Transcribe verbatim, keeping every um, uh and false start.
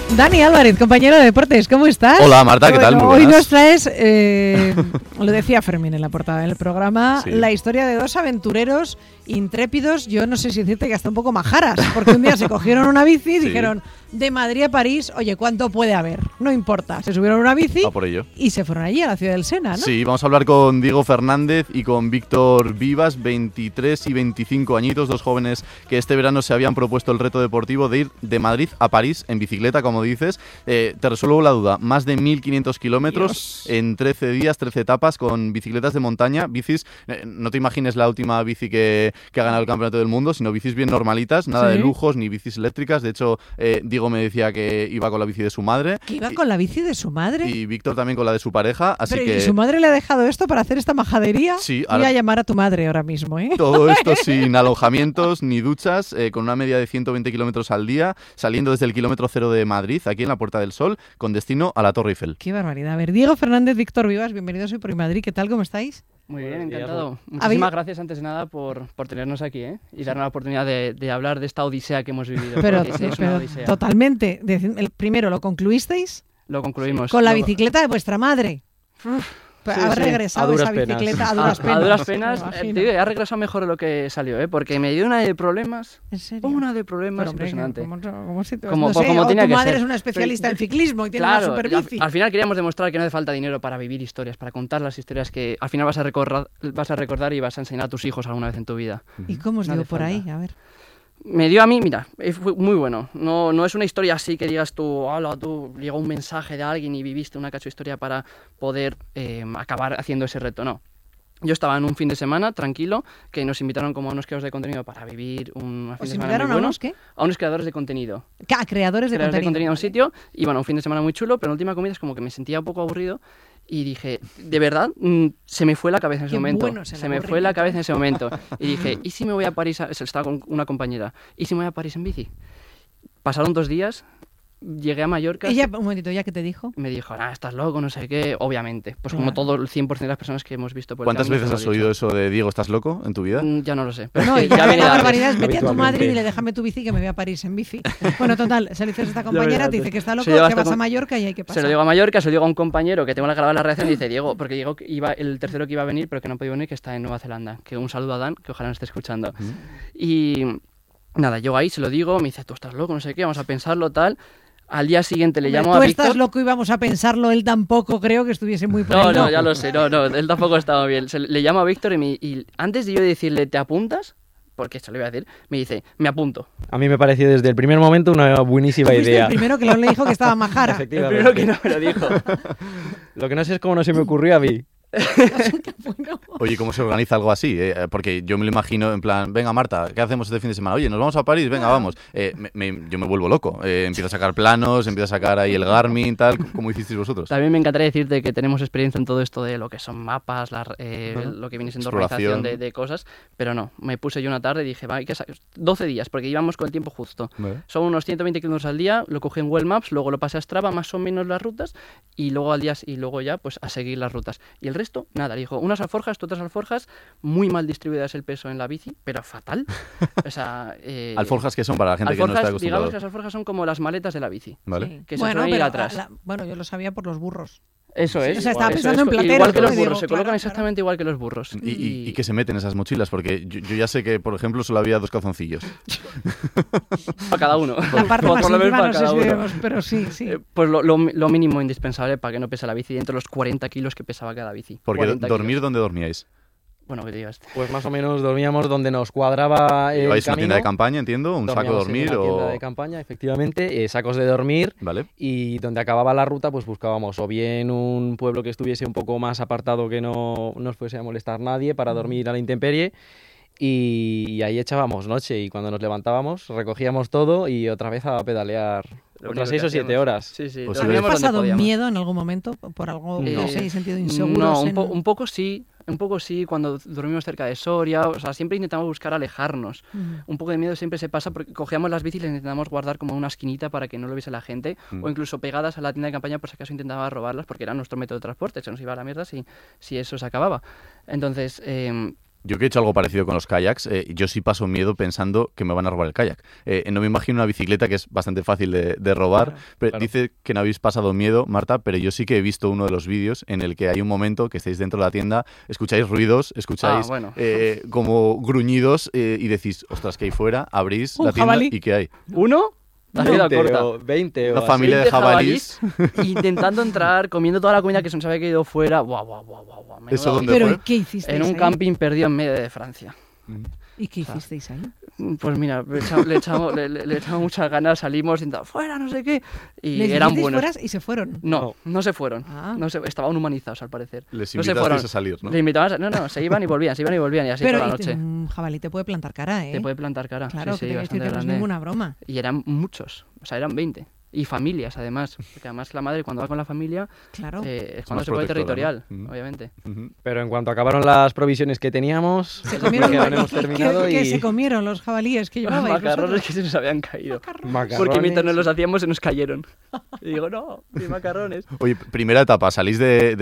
Dani Álvarez, compañero de deportes, ¿cómo estás? Hola Marta, ¿qué tal? Bueno, Muy hoy buenas. nos traes, eh, lo decía Fermín en la portada del programa, Sí. la historia de dos aventureros intrépidos, yo no sé si decirte que hasta un poco majaras, porque un día se cogieron una bici y Sí. dijeron, de Madrid a París, oye, ¿cuánto puede haber? No importa, se subieron a una bici A por ello. y se fueron allí a la ciudad del Sena, ¿no? Sí, vamos a hablar con Diego Fernández y con Víctor Vivas, veintitrés y veinticinco añitos, dos jóvenes que este verano se habían propuesto el reto deportivo de ir de Madrid a París en bicicleta, como dices. Eh, te resuelvo la duda, más de mil quinientos kilómetros en trece días, trece etapas con bicicletas de montaña, bicis, eh, no te imagines la última bici que, que ha ganado el campeonato del mundo, sino bicis bien normalitas, nada Sí. de lujos ni bicis eléctricas. De hecho, eh, Diego me decía que iba con la bici de su madre. Que iba y, con la bici de su madre. y Víctor también con la de su pareja, así Pero, que... ¿y su madre le ha dejado esto para hacer esta majadería? Sí, Voy ahora- a llamar a tu madre ahora mismo, ¿eh? Todo esto sin alojamientos ni duchas, eh, con una media de ciento veinte kilómetros al día, saliendo desde el kilómetro cero de Madrid, aquí en la Puerta del Sol, con destino a la Torre Eiffel. Qué barbaridad. A ver, Diego Fernández, Víctor Vivas, bienvenidos hoy por Madrid. ¿Qué tal? ¿Cómo estáis? Muy bien, Buenos días, encantado. ¿Habéis- Muchísimas gracias antes de nada por, por tenernos aquí, ¿eh? Y darnos la oportunidad de, de hablar de esta odisea que hemos vivido. Pero, porque sí, es una pero odisea. totalmente. Decid- el primero, ¿lo concluisteis? Lo concluimos. Con la Luego- bicicleta de vuestra madre. Sí, ha sí. regresado A duras esa penas. bicicleta a A, duras a penas. duras penas, me eh, imagino. te digo, ha regresado mejor de lo que salió, ¿eh? Porque me dio una de problemas, ¿En serio? una de problemas Pero, hombre, impresionante. ¿cómo, cómo si te- Como- no sé, como o tenía tu que madre ser. es una especialista Pero- en ciclismo y tiene Claro, una super al, bici. al final queríamos demostrar que no hace falta dinero para vivir historias, para contar las historias que al final vas a recordar, vas a recordar y vas a enseñar a tus hijos alguna vez en tu vida. ¿Y cómo os no dio hace por falta. ahí? A ver. Me dio a mí, mira, eh, fue muy bueno. No, no es una historia así que digas tú, hola, tú llegó un mensaje de alguien y viviste una cacho historia para poder eh, acabar haciendo ese reto, no. Yo estaba en un fin de semana tranquilo, que nos invitaron como a unos creadores de contenido para vivir un fin ¿Os de semana invitaron muy a bueno. unos qué? A unos creadores de contenido. Ah, creadores de creadores de contenido. contenido a un sitio y bueno, un fin de semana muy chulo, pero en última comida es como que me sentía un poco aburrido y dije, de verdad, mm, se me fue la cabeza en ese Qué momento. bueno es el Se me fue la aburrimiento. cabeza en ese momento. Y dije, ¿y si me voy a París? A... Estaba con una compañera. ¿Y si me voy a París en bici? Pasaron dos días, llegué a Mallorca. Ella, un momentito, ¿ya qué te dijo? Me dijo, ah, estás loco, no sé qué, obviamente. Pues Claro. como todo el cien por ciento de las personas que hemos visto por el ¿Cuántas camino veces se has lo han oído dicho. eso de Diego, estás loco en tu vida? Mm, Ya no lo sé. Pero No, es y que ya viene la de barbaridad es antes. vete a tu Habitualmente. madre y dile déjame tu bici que me voy a París en bici. Bueno, total, se le dices a esta compañera, te viene dice que está antes. loco, Se lleva que hasta vas a con- Mallorca y hay que pasar. Se lo digo a Mallorca, se lo digo a un compañero que tengo la grabada la reacción y dice, Diego, porque Diego iba, el tercero que iba a venir, pero que no ha podido venir, que está en Nueva Zelanda. Que un saludo a Dan, que ojalá nos esté escuchando. Y nada, yo ahí se lo digo, me dice, tú estás loco, no sé qué, vamos a pensarlo, tal. Al día siguiente le Hombre, llamo tú a estás Víctor. loco y vamos a pensarlo, él tampoco creo que estuviese muy por No, ahí, no, ya lo sé, no, no, él tampoco estaba bien. Se, le llamo a Víctor y, me- y antes de yo decirle, ¿te apuntas? Porque se lo iba a decir, me dice, me apunto. A mí me pareció desde el primer momento una buenísima Fuiste idea. el primero que lo le dijo que estaba majara. El Efectivamente. primero que no me lo dijo. Lo que no sé es cómo no se me ocurrió a mí. Bueno, Oye, ¿cómo se organiza algo así? eh? Porque yo me lo imagino en plan, venga Marta, ¿qué hacemos este fin de semana? Oye, ¿nos vamos a París? Venga, vamos. Eh, me- me- yo me vuelvo loco. Eh, empiezo a sacar planos, empiezo a sacar ahí el Garmin, tal. ¿Cómo hicisteis vosotros? También me encantaría decirte que tenemos experiencia en todo esto de lo que son mapas, la- eh, Ujú. lo que viene siendo Exploración. organización de, de cosas, pero no, me puse yo una tarde y dije, va, hay que sa- doce días, porque íbamos con el tiempo justo. Vale. Son unos ciento veinte kilómetros al día, lo cogí en Google Maps, luego lo pasé a Strava, más o menos las rutas, y luego al día y luego ya pues a seguir las rutas. Y el resto, nada, le dijo, unas alforjas, tú otras alforjas, muy mal distribuidas el peso en la bici, pero fatal. O sea, eh, Alforjas que son para la gente que no está alforjas, acostumbrada. digamos que las alforjas son como las maletas de la bici. ¿Vale? sí. Que se bueno, suelen ir pero, atrás. la- bueno, yo lo sabía por los burros. Eso es. O sea, estaba eso pensando es, en plateros, igual que ¿no? los Y digo, burros, se claro, colocan claro. exactamente igual que los burros. ¿Y, y, y qué se mete en esas mochilas? Porque yo, yo ya sé que, por ejemplo, solo había dos calzoncillos. Para cada uno. La parte Por más lo menos íntima para no sé cada si uno. veremos, pero sí, sí. Eh, Pues lo, lo, lo mínimo indispensable para que no pese la bici dentro de los cuarenta kilos que pesaba cada bici. Porque cuarenta dormir, kilos. ¿dónde dormíais? Bueno, que digas. Pues más o menos dormíamos donde nos cuadraba el ¿Vais a una camino. tienda de campaña, entiendo? ¿Un saco de Dormíamos dormir? en una tienda o... de campaña, efectivamente, eh, sacos de dormir. ¿Vale? Y donde acababa la ruta, pues buscábamos o bien un pueblo que estuviese un poco más apartado, que no nos fuese a molestar nadie para dormir a la intemperie. Y, y ahí echábamos noche y cuando nos levantábamos recogíamos todo y otra vez a pedalear Lo único otras que seis o siete hacíamos. horas. Sí, sí. Pues ¿Habéis sí, dormíamos donde pasado podíamos. miedo en algún momento por algo, no Eh, sé, sentido inseguro? No, un, po- un poco sí, un poco sí, cuando dormimos cerca de Soria, o sea, siempre intentamos buscar alejarnos. Un poco de miedo siempre se pasa porque cogíamos las bicis y las intentamos guardar como en una esquinita para que no lo viese la gente, Mm. o incluso pegadas a la tienda de campaña por si acaso intentaba robarlas porque era nuestro método de transporte, se nos iba a la mierda si, si eso se acababa. Entonces, eh, Yo que he hecho algo parecido con los kayaks, eh, yo sí paso miedo pensando que me van a robar el kayak. Eh, no me imagino una bicicleta que es bastante fácil de, de robar. Claro, pero claro. Dice que no habéis pasado miedo, Marta, pero yo sí que he visto uno de los vídeos en el que hay un momento que estáis dentro de la tienda, escucháis ruidos, escucháis Ah, bueno. eh, como gruñidos eh, y decís, ostras, que hay fuera, abrís Un la tienda jabalí. y ¿qué hay? ¿Uno? La vida veinte corta. o veinte Una o así. familia de veinte jabalís. intentando entrar, comiendo toda la comida que se nos había quedado fuera. Buah, buah, buah, buah, buah, menuda ¿Eso dónde odisea. Pero fue? ¿y qué hicisteis En un ahí? camping perdido en medio de Francia. ¿Y qué hicisteis ahí? Pues mira, le echamos, le echamos, le, le- le echamos muchas ganas, salimos, intentamos, fuera, no sé qué. Y Les eran dijisteis buenos. fuera y se fueron. No, no se fueron. Ah. No se, estaban humanizados al parecer. Les no se invitasteis fueron. a salir, ¿no? Les invitaban a- no, no, se iban y volvían, se iban y volvían y así Pero toda la y te- noche. un jabalí te puede plantar cara, ¿eh? Te puede plantar cara. Claro, sí, que sí, te quiero decir bastante que no es grande. ninguna broma. Y eran muchos, o sea, eran veinte. Y familias, además. Porque además la madre, cuando va con la familia, Claro. eh, es Es cuando más se pone protectora, territorial, ¿no? Ujú. obviamente. Ujú. Pero en cuanto acabaron las provisiones que teníamos, Se comieron que hemos que- terminado que, y se comieron los jabalíes que Los llevabais macarrones vosotros. que se nos habían caído. macarrones. Porque mientras nos los hacíamos se nos cayeron. Y digo, no, mis macarrones. Oye, primera etapa, salís de,